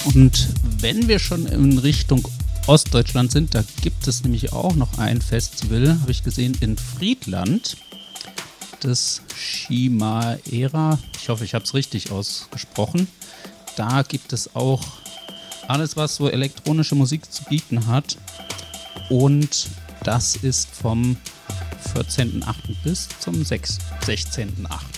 Und wenn wir schon in Richtung Ostdeutschland sind, da gibt es nämlich auch noch ein Festival, habe ich gesehen, in Friedland. Das Chimaera. Ich hoffe, ich habe es richtig ausgesprochen. Da gibt es auch alles, was so elektronische Musik zu bieten hat. Und das ist vom 14.08. bis zum 16.08.